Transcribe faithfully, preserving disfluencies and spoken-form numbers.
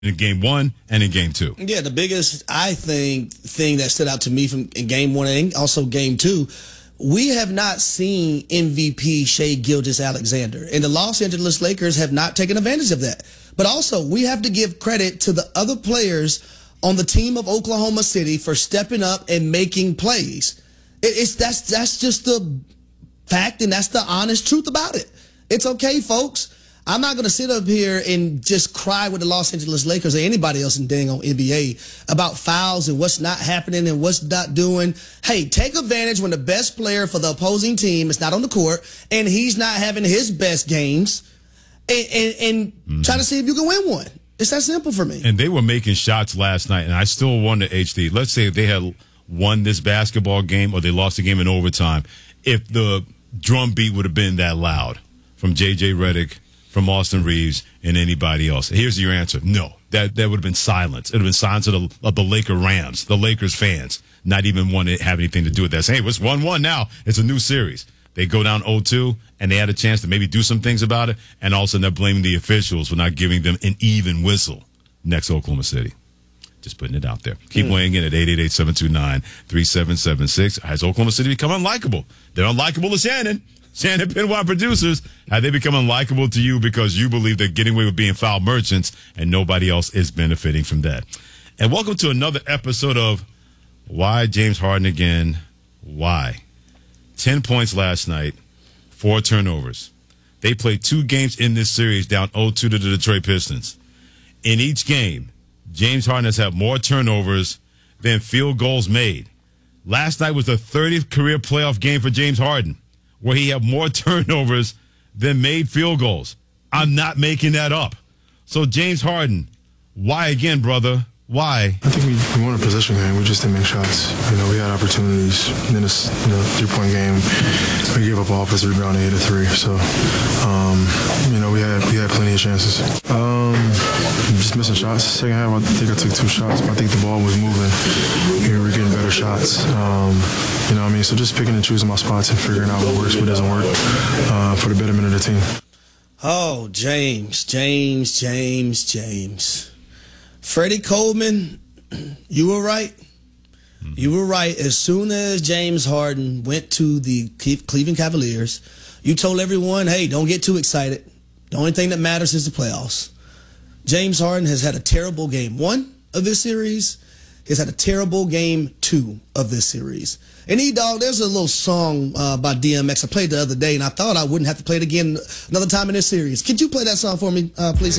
in game one and in game two. Yeah, the biggest, I think, thing that stood out to me from in game one and also game two, we have not seen M V P Shai Gilgeous-Alexander, and the Los Angeles Lakers have not taken advantage of that. But also, we have to give credit to the other players on the team of Oklahoma City for stepping up and making plays. It, it's that's that's just the fact, and that's the honest truth about it. It's okay, folks. I'm not going to sit up here and just cry with the Los Angeles Lakers or anybody else in dang on N B A about fouls and what's not happening and what's not doing. Hey, take advantage when the best player for the opposing team is not on the court and he's not having his best games, and, and, and mm-hmm. try to see if you can win one. It's that simple for me. And they were making shots last night, and I still wonder, H D, let's say if they had won this basketball game or they lost the game in overtime, if the drum beat would have been that loud from J J Redick, from Austin Reeves, and anybody else. Here's your answer. No. That that would have been silence. It would have been silence of the, of the Laker Rams, the Lakers fans, not even want to have anything to do with that. Say, hey, it's one one now. It's a new series. They go down oh two, and they had a chance to maybe do some things about it, and all of a sudden they're blaming the officials for not giving them an even whistle next Oklahoma City. Just putting it out there. Keep mm. weighing in at eight eight eight, seven two nine, three seven seven six. Has Oklahoma City become unlikable? They're unlikable to Shannon. Shannon Pinwine producers, have they become unlikable to you because you believe they're getting away with being foul merchants and nobody else is benefiting from that? And welcome to another episode of Why James Harden Again? Why? Ten points last night, four turnovers. They played two games in this series down oh two to the Detroit Pistons. In each game, James Harden has had more turnovers than field goals made. Last night was the thirtieth career playoff game for James Harden, where he had more turnovers than made field goals. I'm not making that up. So, James Harden, why again, brother? Why? I think we, we won a possession game. We just didn't make shots. You know, we had opportunities. In this you know, three-point game, we gave up an offensive rebound and hit a three. So, um, you know, we had we had plenty of chances. Um, just missing shots. Second half, I think I took two shots, but I think the ball was moving. We were getting better shots. Um, you know what I mean? So just picking and choosing my spots and figuring out what works, what doesn't work uh, for the betterment of the team. Oh, James, James, James, James. Freddie Coleman, you were right. Mm-hmm. You were right. As soon as James Harden went to the Cleveland Cavaliers, you told everyone, hey, don't get too excited. The only thing that matters is the playoffs. James Harden has had a terrible game one of this series. He's had a terrible game two of this series. And E-Dog, there's a little song uh, by D M X I played the other day, and I thought I wouldn't have to play it again another time in this series. Could you play that song for me, uh, please?